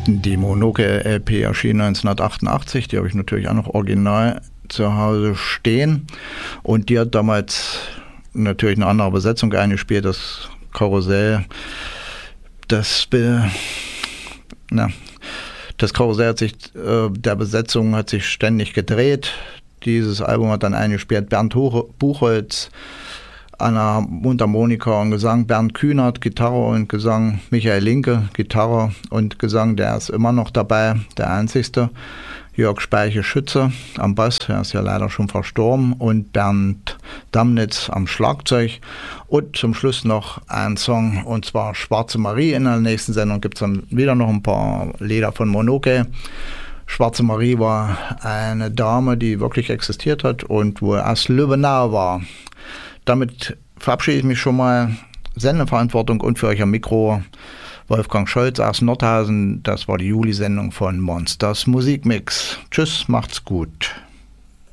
Die Monoke-LP erschien 1988, die habe ich natürlich auch noch original zu Hause stehen. Und die hat damals natürlich eine andere Besetzung eingespielt, das Karussell. Das Karussell hat sich, der Besetzung hat sich ständig gedreht. Dieses Album hat dann eingespielt Bernd Buchholz an der Mundharmonika und Gesang, Bernd Kühnert, Gitarre und Gesang, Michael Linke, Gitarre und Gesang, der ist immer noch dabei, der einzigste. Jörg Speiche-Schütze am Bass, der ist ja leider schon verstorben, und Bernd Damnitz am Schlagzeug. Und zum Schluss noch ein Song, und zwar Schwarze Marie. In der nächsten Sendung gibt es dann wieder noch ein paar Lieder von Monoke. Schwarze Marie war eine Dame, die wirklich existiert hat und wo aus Lübbenau war. Damit verabschiede ich mich schon mal. Sendeverantwortung und für euch am Mikro Wolfgang Scholz aus Nordhausen. Das war die Juli-Sendung von Monsters Musikmix. Tschüss, macht's gut.